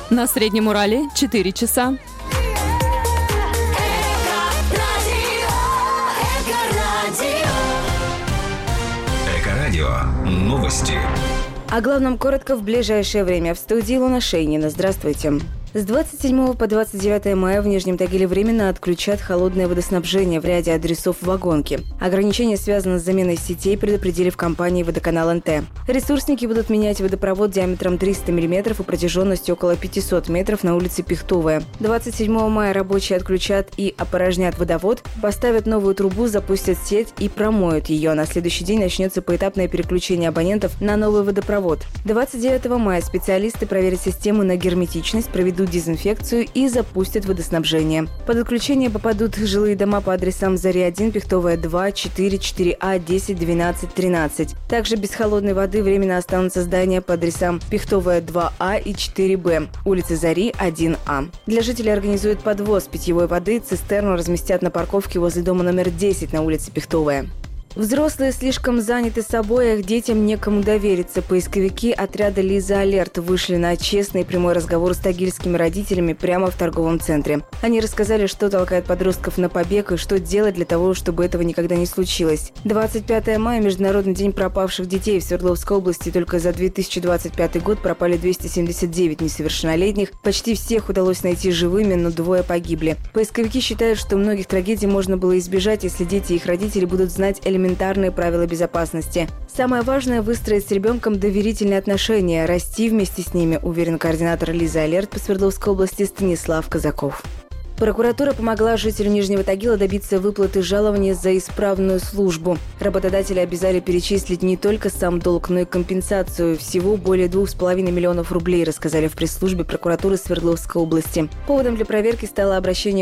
На Среднем Урале 4 часа. Эко-радио. Новости. О главном коротко в ближайшее время. В студии Луна Шейнина. Здравствуйте. С 27 по 29 мая в Нижнем Тагиле временно отключат холодное водоснабжение в ряде адресов Вагонки. Ограничения связаны с заменой сетей, предупредили в компании «Водоканал НТ». Ресурсники будут менять водопровод диаметром 300 мм и протяженностью около 500 метров на улице Пихтовая. 27 мая рабочие отключат и опорожнят водовод, поставят новую трубу, запустят сеть и промоют ее. На следующий день начнется поэтапное переключение абонентов на новый водопровод. 29 мая специалисты проверят систему на герметичность, проведут дезинфекцию и запустят водоснабжение. Под отключение попадут жилые дома по адресам Зари-1, Пихтовая 2, 4, 4А, 10, 12, 13. Также без холодной воды временно останутся здания по адресам Пихтовая 2А и 4Б, улица Зари 1А. Для жителей организуют подвоз питьевой воды, цистерну разместят на парковке возле дома номер 10 на улице Пихтовая. Взрослые слишком заняты собой, а их детям некому довериться. Поисковики отряда «Лиза Алерт» вышли на честный и прямой разговор с тагильскими родителями прямо в торговом центре. Они рассказали, что толкает подростков на побег и что делать для того, чтобы этого никогда не случилось. 25 мая – Международный день пропавших детей. В Свердловской области только за 2025 год пропали 279 несовершеннолетних. Почти всех удалось найти живыми, но 2 погибли. Поисковики считают, что многих трагедий можно было избежать, если дети и их родители будут знать элементарные правила безопасности. Самое важное – выстроить с ребенком доверительные отношения, расти вместе с ними, уверен координатор «Лиза Алерт» по Свердловской области Станислав Казаков. Прокуратура помогла жителю Нижнего Тагила добиться выплаты жалования за исправную службу. Работодатели обязали перечислить не только сам долг, но и компенсацию. Всего более 2,5 миллионов рублей, рассказали в пресс-службе прокуратуры Свердловской области. Поводом для проверки стало обращение